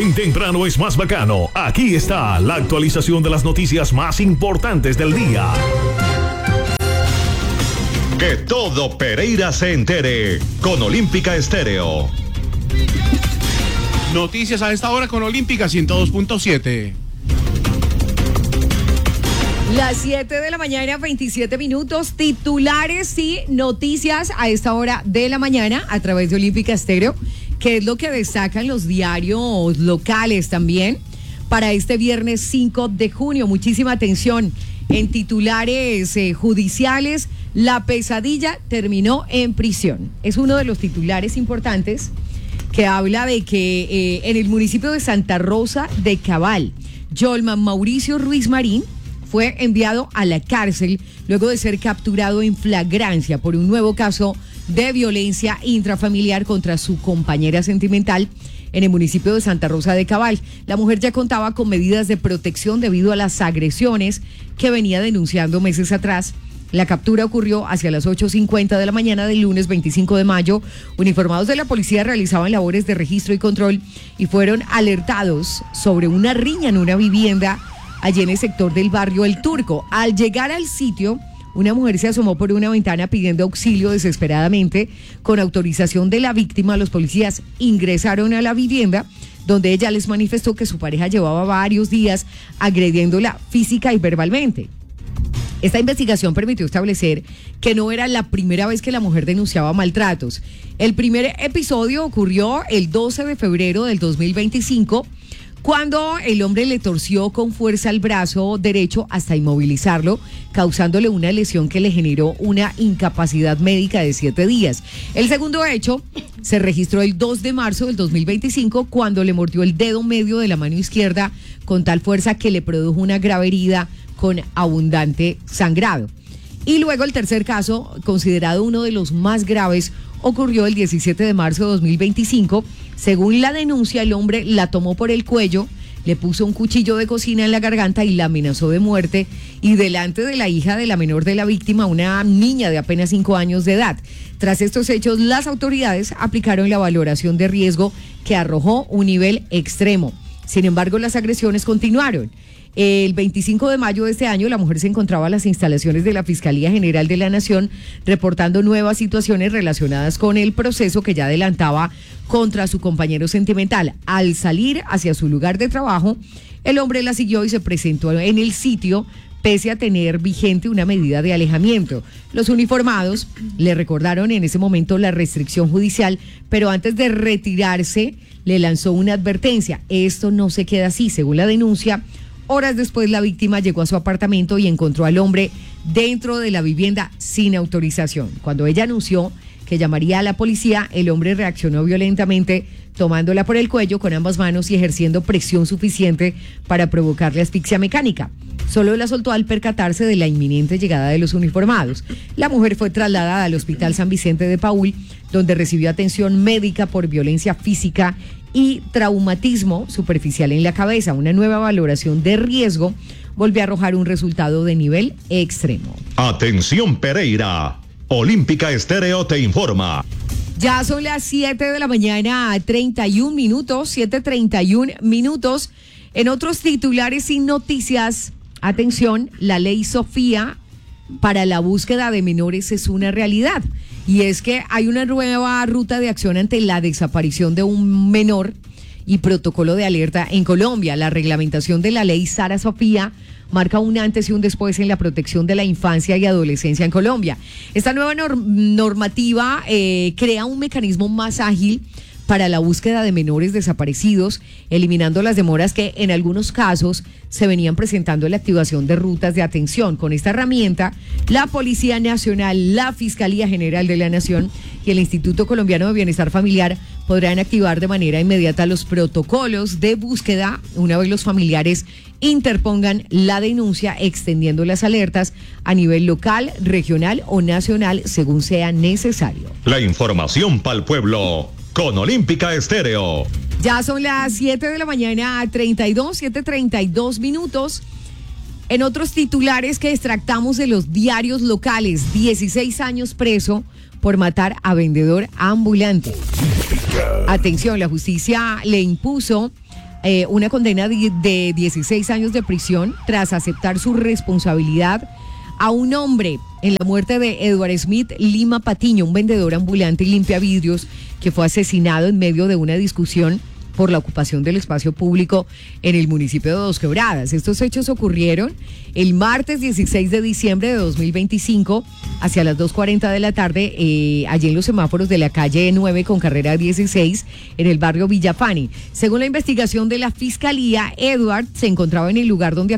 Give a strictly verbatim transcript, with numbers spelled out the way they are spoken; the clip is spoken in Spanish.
En Temprano es más bacano. Aquí está la actualización de las noticias más importantes del día. Que todo Pereira se entere con Olímpica Estéreo. Noticias a esta hora con Olímpica ciento dos punto siete. Las siete de la mañana, veintisiete minutos, titulares y noticias a esta hora de la mañana a través de Olímpica Estéreo, que es lo que destacan los diarios locales también para este viernes cinco de junio. Muchísima atención. En titulares eh, judiciales, la pesadilla terminó en prisión. Es uno de los titulares importantes que habla de que eh, en el municipio de Santa Rosa de Cabal, Yolman Mauricio Ruiz Marín fue enviado a la cárcel luego de ser capturado en flagrancia por un nuevo caso de violencia intrafamiliar contra su compañera sentimental en el municipio de Santa Rosa de Cabal. La mujer ya contaba con medidas de protección debido a las agresiones que venía denunciando meses atrás. La captura ocurrió hacia las ocho cincuenta de la mañana del lunes veinticinco de mayo. Uniformados de la policía realizaban labores de registro y control y fueron alertados sobre una riña en una vivienda allí en el sector del barrio El Turco. Al llegar al sitio, una mujer se asomó por una ventana pidiendo auxilio desesperadamente. Con autorización de la víctima, los policías ingresaron a la vivienda, donde ella les manifestó que su pareja llevaba varios días agrediéndola física y verbalmente. Esta investigación permitió establecer que no era la primera vez que la mujer denunciaba maltratos. El primer episodio ocurrió el doce de febrero del dos mil veinticinco, cuando el hombre le torció con fuerza el brazo derecho hasta inmovilizarlo, causándole una lesión que le generó una incapacidad médica de siete días. El segundo hecho se registró el dos de marzo del dos mil veinticinco, cuando le mordió el dedo medio de la mano izquierda con tal fuerza que le produjo una grave herida con abundante sangrado. Y luego el tercer caso, considerado uno de los más graves, ocurrió el diecisiete de marzo de dos mil veinticinco. Según la denuncia, el hombre la tomó por el cuello, le puso un cuchillo de cocina en la garganta y la amenazó de muerte, y delante de la hija de la menor de la víctima, una niña de apenas cinco años de edad. Tras estos hechos, las autoridades aplicaron la valoración de riesgo que arrojó un nivel extremo. Sin embargo, las agresiones continuaron. El veinticinco de mayo de este año, la mujer se encontraba en las instalaciones de la Fiscalía General de la Nación reportando nuevas situaciones relacionadas con el proceso que ya adelantaba contra su compañero sentimental. Al salir hacia su lugar de trabajo, el hombre la siguió y se presentó en el sitio, pese a tener vigente una medida de alejamiento. Los uniformados le recordaron en ese momento la restricción judicial, pero antes de retirarse le lanzó una advertencia. Esto no se queda así, según la denuncia. Horas después, la víctima llegó a su apartamento y encontró al hombre dentro de la vivienda sin autorización. Cuando ella anunció que llamaría a la policía, el hombre reaccionó violentamente, tomándola por el cuello con ambas manos y ejerciendo presión suficiente para provocarle asfixia mecánica. Solo la soltó al percatarse de la inminente llegada de los uniformados. La mujer fue trasladada al Hospital San Vicente de Paúl, donde recibió atención médica por violencia física y traumatismo superficial en la cabeza. Una nueva valoración de riesgo volvió a arrojar un resultado de nivel extremo. Atención Pereira, Olímpica Estéreo te informa. Ya son las siete de la mañana, treinta y un minutos, siete treinta y un minutos. En otros titulares y noticias, atención, la ley Sofía para la búsqueda de menores es una realidad. Y es que hay una nueva ruta de acción ante la desaparición de un menor y protocolo de alerta en Colombia. La reglamentación de la ley Sara Sofía marca un antes y un después en la protección de la infancia y adolescencia en Colombia. Esta nueva norm- normativa eh, crea un mecanismo más ágil para la búsqueda de menores desaparecidos, eliminando las demoras que en algunos casos se venían presentando en la activación de rutas de atención. Con esta herramienta, la Policía Nacional, la Fiscalía General de la Nación y el Instituto Colombiano de Bienestar Familiar podrán activar de manera inmediata los protocolos de búsqueda una vez los familiares interpongan la denuncia, extendiendo las alertas a nivel local, regional o nacional, según sea necesario. La información para el pueblo con Olímpica Estéreo. Ya son las siete de la mañana, treinta y dos, siete treinta y dos minutos. En otros titulares que extractamos de los diarios locales, dieciséis años preso por matar a vendedor ambulante. Atención, la justicia le impuso eh, una condena de, de dieciséis años de prisión tras aceptar su responsabilidad a un hombre en la muerte de Edward Smith Lima Patiño, un vendedor ambulante y limpiavidrios que fue asesinado en medio de una discusión por la ocupación del espacio público en el municipio de Dos Quebradas. Estos hechos ocurrieron el martes dieciséis de diciembre de dos mil veinticinco hacia las dos cuarenta de la tarde, eh, allí en los semáforos de la calle nueve con carrera dieciséis en el barrio Villafani. Según la investigación de la Fiscalía, Edward se encontraba en el lugar donde